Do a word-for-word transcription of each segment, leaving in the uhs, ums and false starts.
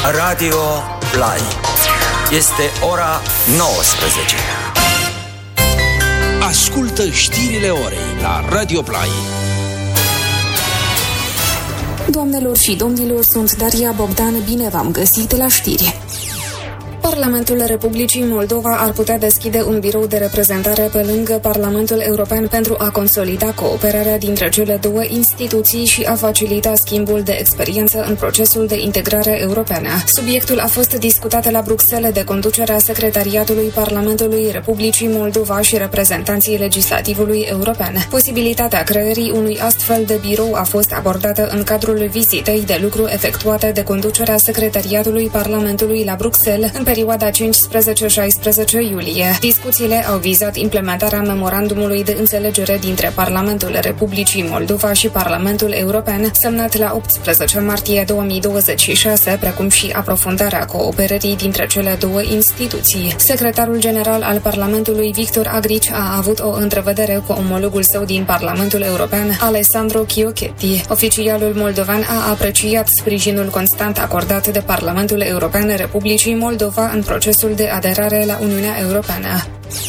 Radio Play. Este ora nouăsprezece. Ascultă știrile orei la Radio Play. Doamnelor și domnilor, sunt Daria Bogdan, bine v-am găsit la știri. Parlamentul Republicii Moldova ar putea deschide un birou de reprezentare pe lângă Parlamentul European pentru a consolida cooperarea dintre cele două instituții și a facilita schimbul de experiență în procesul de integrare europeană. Subiectul a fost discutat la Bruxelles de conducerea Secretariatului Parlamentului Republicii Moldova și reprezentanții legislativului european. Posibilitatea creării unui astfel de birou a fost abordată în cadrul vizitei de lucru efectuate de conducerea Secretariatului Parlamentului la Bruxelles în perioada cincisprezece șaisprezece iulie. Discuțiile au vizat implementarea memorandumului de înțelegere dintre Parlamentul Republicii Moldova și Parlamentul European, semnat la optsprezece martie două mii douăzeci și șase, precum și aprofundarea cooperării dintre cele două instituții. Secretarul general al Parlamentului, Victor Agrici, a avut o întrevedere cu omologul său din Parlamentul European, Alessandro Chiochetti. Oficialul moldovan a apreciat sprijinul constant acordat de Parlamentul European Republicii Moldova în procesul de aderare la Uniunea Europeană.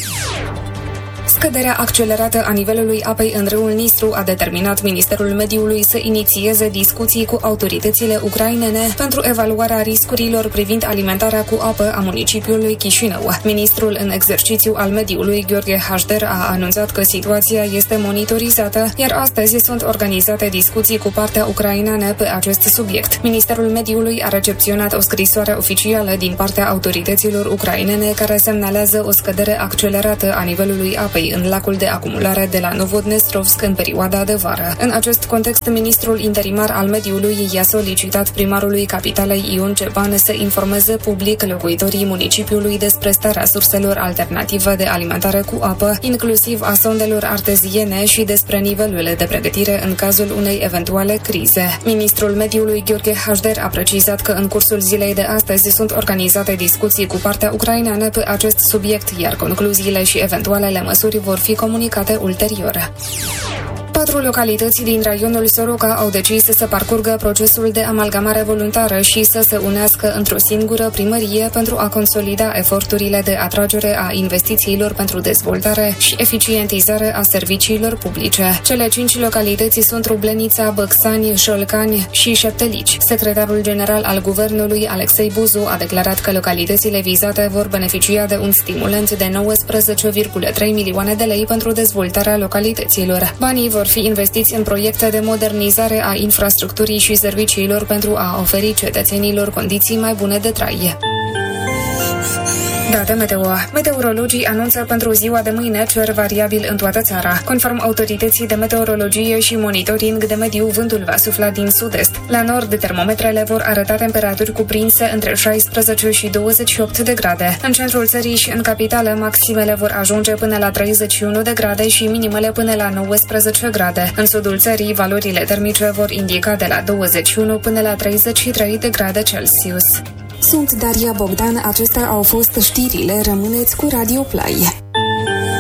Scăderea accelerată a nivelului apei în râul Nistru a determinat Ministerul Mediului să inițieze discuții cu autoritățile ucrainene pentru evaluarea riscurilor privind alimentarea cu apă a municipiului Chișinău. Ministrul în exercițiu al Mediului, Gheorghe Hașder, a anunțat că situația este monitorizată, iar astăzi sunt organizate discuții cu partea ucraineană pe acest subiect. Ministerul Mediului a recepționat o scrisoare oficială din partea autorităților ucrainene care semnalează o scădere accelerată a nivelului apei în lacul de acumulare de la Novodnestrovsk în perioada de vară. În acest context, ministrul interimar al mediului i-a solicitat primarului capitalei Ion Ceban să informeze public locuitorii municipiului despre starea surselor alternative de alimentare cu apă, inclusiv a sondelor arteziene, și despre nivelurile de pregătire în cazul unei eventuale crize. Ministrul mediului, Gheorghe Hașder, a precizat că în cursul zilei de astăzi sunt organizate discuții cu partea ucraineană pe acest subiect, iar concluziile și eventualele măsuri vor fi comunicate ulterior. Patru localități din raionul Soroca au decis să parcurgă procesul de amalgamare voluntară și să se unească într-o singură primărie pentru a consolida eforturile de atragere a investițiilor pentru dezvoltare și eficientizare a serviciilor publice. Cele cinci localități sunt Rublenița, Băcsani, Șolcani și Șeptelici. Secretarul general al guvernului, Alexei Buzu, a declarat că localitățile vizate vor beneficia de un stimulant de nouăsprezece virgulă trei milioane de lei pentru dezvoltarea localităților. Banii vor fi investiți în proiecte de modernizare a infrastructurii și serviciilor pentru a oferi cetățenilor condiții mai bune de trai. Date meteo. Meteorologii anunță pentru ziua de mâine cer variabil în toată țara. Conform autorității de meteorologie și monitoring de mediu, vântul va sufla din sud-est. La nord, termometrele vor arăta temperaturi cuprinse între șaisprezece și douăzeci și opt de grade. În centrul țării și în capitală, maximele vor ajunge până la treizeci și unu de grade și minimele până la nouăsprezece grade. În sudul țării, valorile termice vor indica de la douăzeci și unu până la treizeci și trei de grade Celsius. Sunt Daria Bogdan, acestea au fost știrile, rămâneți cu Radio Play.